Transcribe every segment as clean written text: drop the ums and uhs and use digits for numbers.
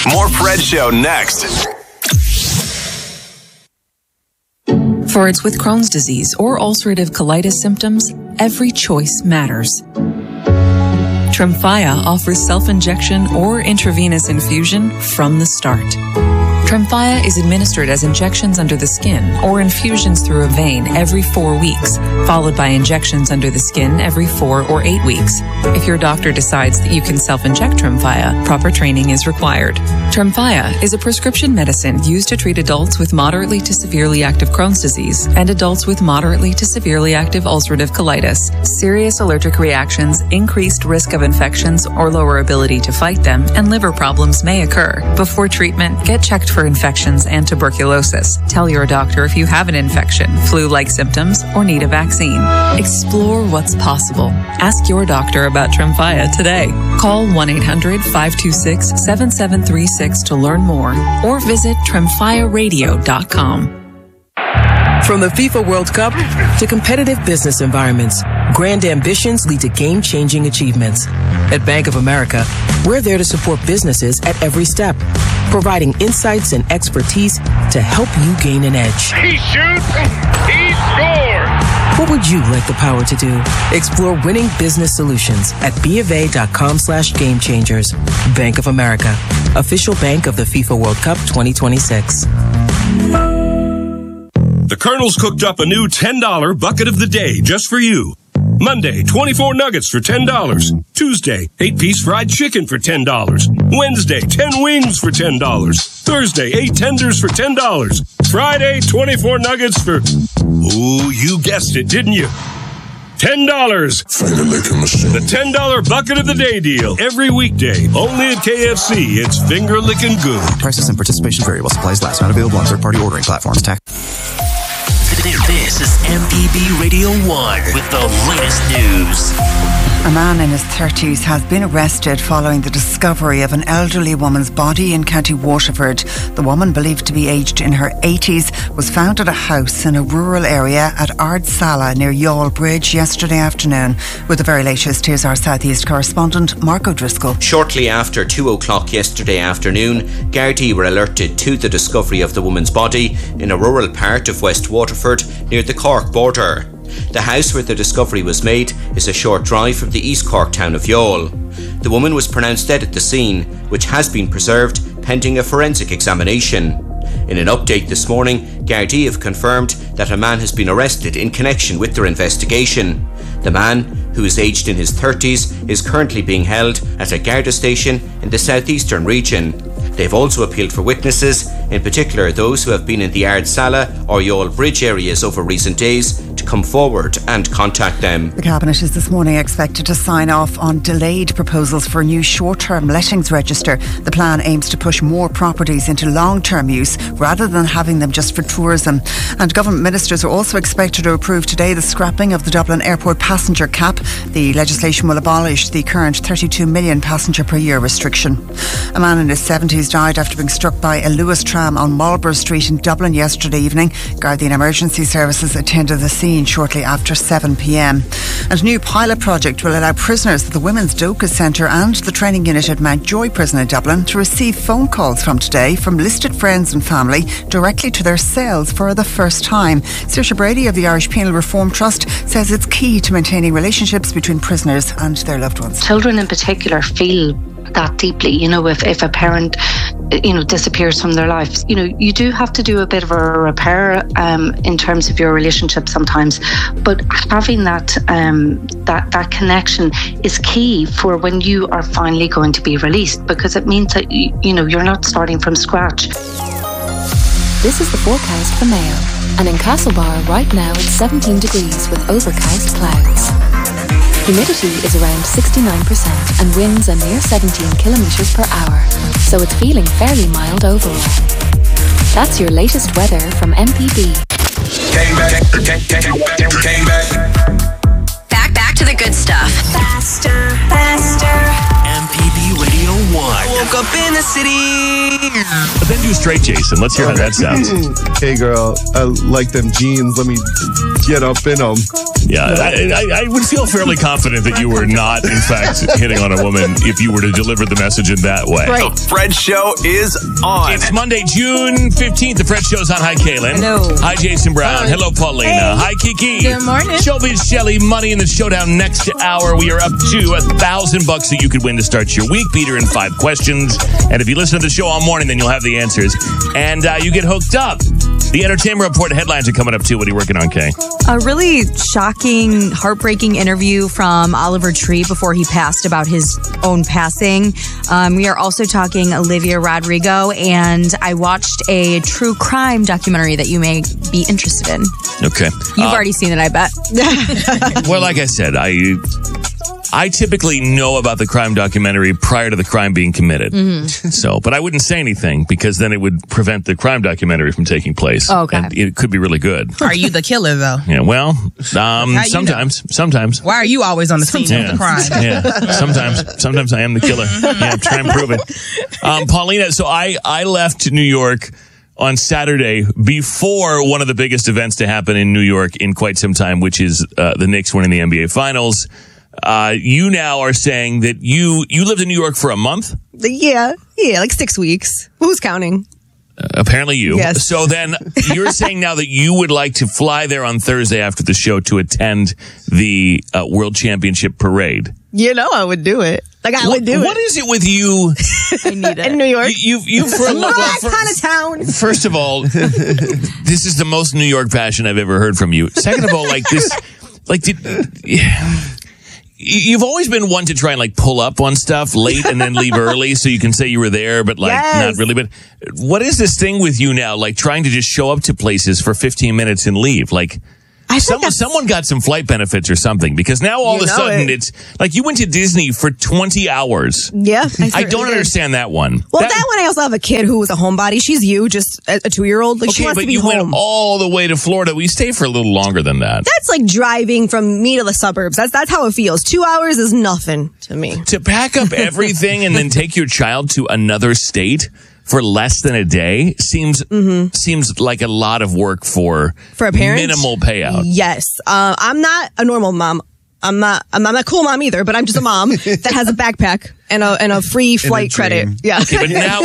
More Fred Show next. For it's with Crohn's disease or ulcerative colitis symptoms, every choice matters. Tremfya offers self-injection or intravenous infusion from the start. Tremfya is administered as injections under the skin or infusions through a vein every 4 weeks, followed by injections under the skin every 4 or 8 weeks. If your doctor decides that you can self-inject Tremfya, proper training is required. Tremfya is a prescription medicine used to treat adults with moderately to severely active Crohn's disease and adults with moderately to severely active ulcerative colitis. Serious allergic reactions, increased risk of infections or lower ability to fight them, and liver problems may occur. Before treatment, get checked for infections and tuberculosis. Tell your doctor if you have an infection, flu-like symptoms, or need a vaccine. Explore what's possible. Ask your doctor about Tremfya today. Call 1-800-526-7736 to learn more or visit tremfyaradio.com. From the FIFA World Cup to competitive business environments, grand ambitions lead to game-changing achievements. At Bank of America, we're there to support businesses at every step, providing insights and expertise to help you gain an edge. He shoots, he scores! What would you like the power to do? Explore winning business solutions at BofA.com/gamechangers. Bank of America, official bank of the FIFA World Cup 2026. The Colonel's cooked up a new $10 bucket of the day just for you. Monday, 24 nuggets for $10. Tuesday, 8-piece fried chicken for $10. Wednesday, 10 wings for $10. Thursday, 8 tenders for $10. Friday, 24 nuggets for... Ooh, you guessed it, didn't you? $10. Finger licking machine. The $10 bucket of the day deal. Every weekday. Only at KFC. It's finger licking good. Prices and participation vary while supplies last. Not available on third-party ordering platforms. This is MPB Radio 1 with the latest news. A man in his 30s has been arrested following the discovery of an elderly woman's body in County Waterford. The woman, believed to be aged in her 80s, was found at a house in a rural area at Ardsala near Youghal Bridge yesterday afternoon. With the very latest, here's our South East correspondent, Mark O'Driscoll. Shortly after 2 o'clock yesterday afternoon, Gardaí were alerted to the discovery of the woman's body in a rural part of West Waterford near the Cork border. The house where the discovery was made is a short drive from the East Cork town of Youghal. The woman was pronounced dead at the scene, which has been preserved pending a forensic examination. In an update this morning, Gardaí have confirmed that a man has been arrested in connection with their investigation. The man, who is aged in his 30s, is currently being held at a Garda station in the southeastern region. They've also appealed for witnesses, in particular those who have been in the Ardsala or Youghal Bridge areas over recent days, to come forward and contact them. The Cabinet is this morning expected to sign off on delayed proposals for a new short-term lettings register. The plan aims to push more properties into long-term use rather than having them just for tourism. And government ministers are also expected to approve today the scrapping of the Dublin Airport passenger cap. The legislation will abolish the current 32 million passenger per year restriction. A man in his 70s died after being struck by a Lewis tram on Marlborough Street in Dublin yesterday evening. Gardaí and emergency services attended the scene shortly after 7 p.m. And a new pilot project will allow prisoners at the Women's Doka Centre and the training unit at Mountjoy Prison in Dublin to receive phone calls from today from listed friends and family directly to their cells for the first time. Saoirse Brady of the Irish Penal Reform Trust says it's key to maintaining relationships between prisoners and their loved ones. Children in particular feel that deeply, if a parent disappears from their lives. You do have to do a bit of a repair in terms of your relationship sometimes, but having that connection is key for when you are finally going to be released, because it means that you're not starting from scratch. This is the forecast for Mayo, and in Castlebar right now it's 17 degrees with overcast clouds. Humidity is around 69% and winds are near 17 kilometres per hour, so it's feeling fairly mild overall. That's your latest weather from MPB. Back to the good stuff. Faster. MPB Radio 1. I woke up in the city. But then do straight, Jason. Let's hear how that sounds. Hey, girl, I like them jeans. Let me get up in them. Yeah, I would feel fairly confident that you were not, in fact, hitting on a woman if you were to deliver the message in that way. Right. The Fred Show is on. It's Monday, June 15th. The Fred Show's on. Hi, Kaylin. Hello. Hi, Jason Brown. Hello, Paulina. Hey. Hi, Kiki. Good morning. Showbiz Shelly, money in the showdown next hour. We are up to $1,000 that you could win to start your week. Beat her in 5 questions. And if you listen to the show all morning, then you'll have the answers. And you get hooked up. The Entertainment Report headlines are coming up, too. What are you working on, Kay? A really shocking, heartbreaking interview from Oliver Tree before he passed about his own passing. We are also talking Olivia Rodrigo, and I watched a true crime documentary that you may be interested in. Okay. You've already seen it, I bet. Well, like I said, I typically know about the crime documentary prior to the crime being committed. Mm-hmm. But I wouldn't say anything because then it would prevent the crime documentary from taking place. Oh, okay. And it could be really good. Are you the killer, though? Yeah, well, sometimes. Why are you always on the scene of the crime? Yeah, sometimes I am the killer. Yeah, try and prove it. Paulina, so I left New York on Saturday before one of the biggest events to happen in New York in quite some time, which is the Knicks winning the NBA Finals. You now are saying that you lived in New York for a month? Yeah, like 6 weeks. Who's counting? Apparently you. Yes. So then you're saying now that you would like to fly there on Thursday after the show to attend the World Championship parade. You know I would do it. Like I would do it. What is it with you? I need it. In New York. You for a look that kind of town. First of all, this is the most New York passion I've ever heard from you. Second of all, you've always been one to try and pull up on stuff late and then leave early so you can say you were there, but not really. But what is this thing with you now? Trying to just show up to places for 15 minutes and leave? Someone got some flight benefits or something, because now all of a sudden it's like you went to Disney for 20 hours. Yeah. I don't understand that one. Well, that one I also have a kid who was a homebody. She's just a 2-year-old. She wants to be home. But you went all the way to Florida. We stay for a little longer than that. That's like driving from me to the suburbs. That's how it feels. 2 hours is nothing to me. To pack up everything and then take your child to another state for less than a day seems like a lot of work for a parent. Minimal payout. Yes. I'm not a normal mom. I'm not a cool mom either, but I'm just a mom that has a backpack and a free flight credit. Yeah. Okay, but now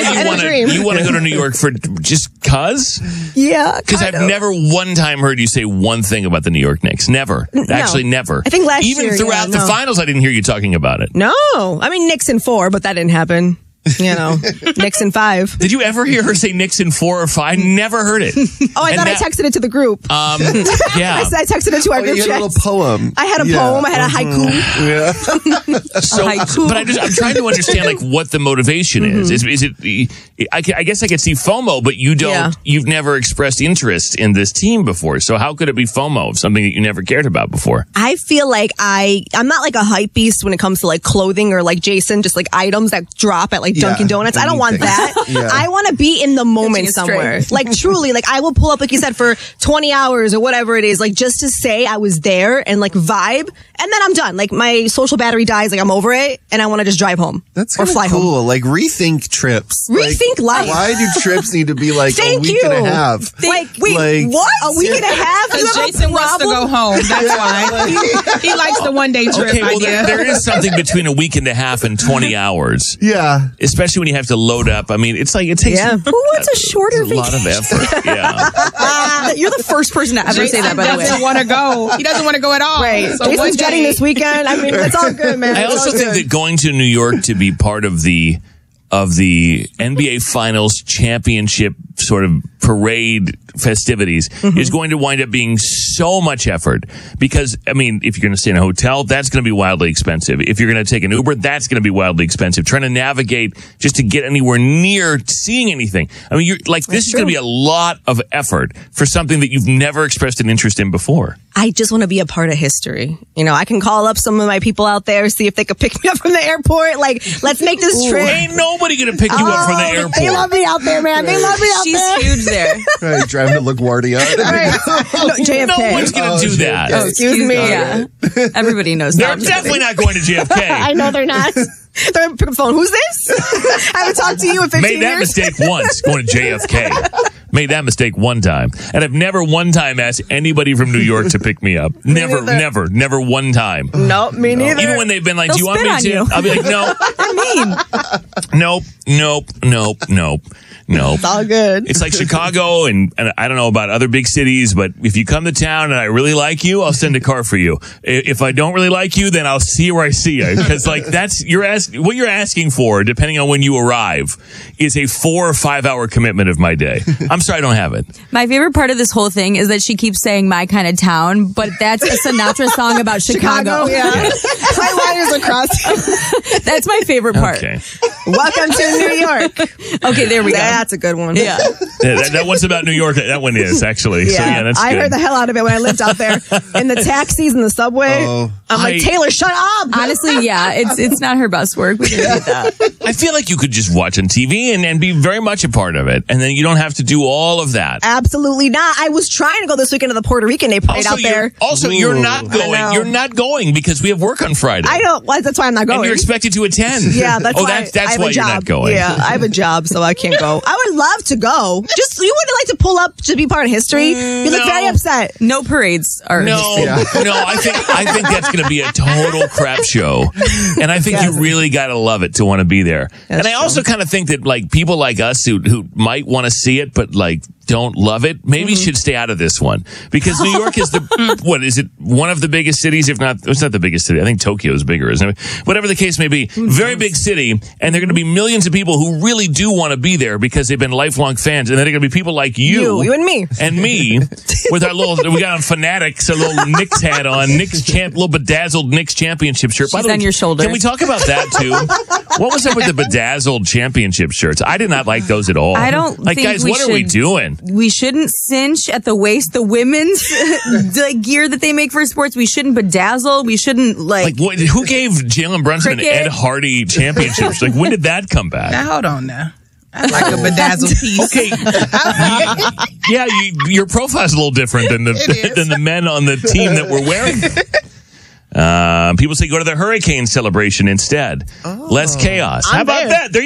you want to go to New York for just cause? Yeah. Because I've never one time heard you say one thing about the New York Knicks. Never. Actually, never. I think last year. Even throughout the finals, I didn't hear you talking about it. No. I mean, Knicks in 4, but that didn't happen. Knicks in 5. Did you ever hear her say Knicks in 4 or 5? Never heard it. Oh, I thought I texted it to the group. Yeah. I texted it to our group chat. You had a little poem. I had a poem. I had a haiku. Yeah. So, haiku. But I'm trying to understand what the motivation is. Is it? I guess I could see FOMO, but you don't. Yeah. You've never expressed interest in this team before. So how could it be FOMO? Something that you never cared about before? I feel like I'm not like a hype beast when it comes to clothing or Jason, just items that drop at Dunkin' Donuts. I don't want that. Yeah. I want to be in the moment somewhere. Truly, I will pull up, like you said, for 20 hours or whatever it is, just to say I was there and vibe, and then I'm done. My social battery dies, I'm over it, and I want to just drive home. That's or fly cool. home. Rethink trips. Rethink life. Why do trips need to be a week and a half? Wait, what? A week and a half? Because Jason wants to go home. That's why. He likes the one-day trip idea. There is something between a week and a half and 20 hours. Yeah. Especially when you have to load up. I mean, it takes who wants a shorter vacation? A lot of effort. Yeah. You're the first person to ever say that, by the way. He doesn't want to go. He doesn't want to go at all. Right. So Jason's getting this weekend. I mean, it's all good, man. I also think that going to New York to be part of the NBA Finals championship sort of parade festivities is going to wind up being so much effort, because if you're going to stay in a hotel, that's going to be wildly expensive. If you're going to take an Uber, that's going to be wildly expensive. Trying to navigate just to get anywhere near seeing anything. This is going to be a lot of effort for something that you've never expressed an interest in before. I just want to be a part of history. I can call up some of my people out there, see if they could pick me up from the airport. Let's make this trip. Ain't nobody going to pick you up from the airport. They love me out there, man. They love me out there. She's huge there. Right, driving to LaGuardia. No, JFK. No one's going to do that. Oh, excuse me. Yeah. Everybody knows that. They're definitely not going to JFK. I know they're not. They're going to pick up the phone. Who's this? I haven't talked to you in 15 years. Made that mistake once, going to JFK. Made that mistake one time. And I've never one time asked anybody from New York to pick me up. Never one time. Nope, me neither. Even when they've been like, They'll do you want me spit to? on you. I'll be like, no. They're mean. Nope. It's all good. It's like Chicago, and I don't know about other big cities, but if you come to town and I really like you, I'll send a car for you. If I don't really like you, then I'll see you where I see you. Because like what you're asking for, depending on when you arrive, is a 4 or 5 hour commitment of my day. I'm sorry I don't have it. My favorite part of this whole thing is that she keeps saying "my kind of town," but that's a Sinatra song about Chicago. Yeah. Highlighters across. That's my favorite part. Okay. Welcome to New York. Okay, there we go. That's a good one. Yeah. That one's about New York. That one is, actually. So, yeah, that's I good. heard the hell out of it when I lived out there. In the taxis and the subway. I'm like, Taylor, shut up. Honestly, yeah, it's not her best work. We can do that. I feel like you could just watch on TV and be very much a part of it. And then you don't have to do all of that. Absolutely not. I was trying to go this weekend to the Puerto Rican Day Parade out there. You're not going. You're not going because we have work on Friday. I don't. Well, that's why I'm not going. And you're expected to attend. Yeah, that's why. That's why you're not going. Yeah, I have a job, so I can't go. I would love to go. Just you wouldn't like to pull up to be part of history. You look very upset. No parades are. No. I think that's going to be a total crap show, and I think you really got to love it to want to be there. And I also kind of think that like people like us who might want to see it, but like don't love it, maybe should stay out of this one because New York is one of the biggest cities, if not, it's not the biggest city. I think Tokyo is bigger, isn't it? Whatever the case may be, very big city, and there are going to be millions of people who really do want to be there because they've been lifelong fans, and then there are going to be people like you and me, with our we got on Fanatics, a little Knicks hat on, little bedazzled Knicks championship shirt. She's on your shoulders. Can we talk about that too? What was up with the bedazzled championship shirts? I did not like those at all. I don't like, think guys. What are we doing? We shouldn't cinch at the waist. The women's gear that they make for sports, we shouldn't bedazzle. We shouldn't who gave Jalen Brunson and Ed Hardy championships? Like, when did that come back? Now hold on now. I like a bedazzled piece. Okay. Your profile's a little different than the men on the team that were wearing them. People say go to the hurricane celebration instead. Less chaos. How about that?